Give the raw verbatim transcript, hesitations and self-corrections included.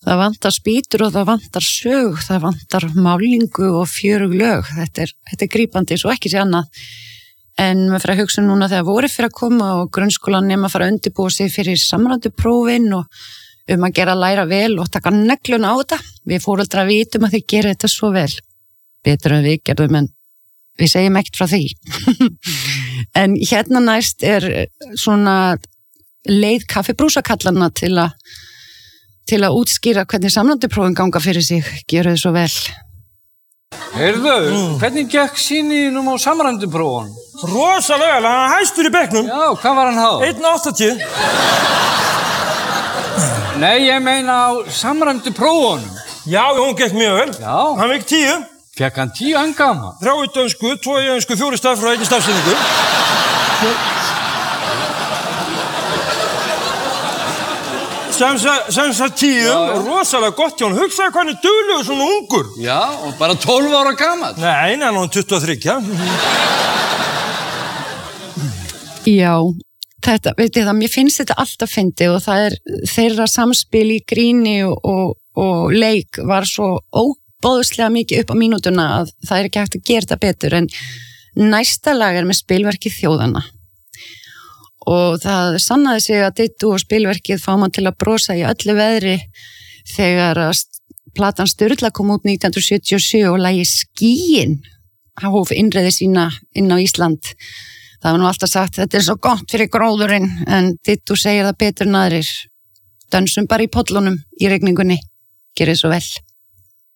Það vantar spýtur og það vantar sög, það vantar málingu og fjörug lög. Þetta er, þetta er grípandi, svo ekki sé annað. En maður fyrir að hugsa núna þegar voru fyrir að koma og grunnskólan nema að fara að undirbúa sig fyrir samrænduprófin og um að gera læra vel og taka neglun á þetta. Við foreldrar vitum að þið gera þetta svo vel. Betur en við gerðum, en við segjum ekkert frá því. En hérna næst er svona leið kaffibrúsakallana til að til að útskýra hvernig samrænduprófin ganga fyrir sig, gera þau svo vel. Heyrðu, mm. hvernig gekk sýninum á samrænduprófun? Rosalega, hann hæstur í bekknum. Já, hvað var hann há? einn áttatíu. Nei, ég meina á samrænduprófunum. Já, hún gekk mjög vel. Já. Hann fekk tíu. Fekk hann tíu hann gaman? Þrjá í dönsku, tvo í önsku, fjóri stafrá, ekki stafsendingu. Sem sagt tíu, rosalega gott hjá hann. Hugsaði hvað hann er duglegur svona ungur. Já, og bara tólf ára gamall. Nei, nei, hann er tuttugu og þrjú, já. Já, þetta, veit ég það, mér finnst þetta alltaf fyndið og það er þeirra samspil í gríni og, og, og leik var svo óbóðslega mikið upp á mínútuna að það er ekki hægt að gera þetta betur, en næsta lag er með spilverkið Þjóðanna. Og það sannaði sig að Dittu og spilverkið fá mann til að brosa í öllu veðri þegar að platan Sturla kom út nítján hundruð sjötíu og sjö og lagið Skýin hóf innreiði sína inn á Ísland. Það var nú alltaf sagt, þetta er svo gott fyrir gróðurinn, en Dittu segir það betur en aðrir. Dönsum bara í pollunum í rigningunni. Gerið svo vel.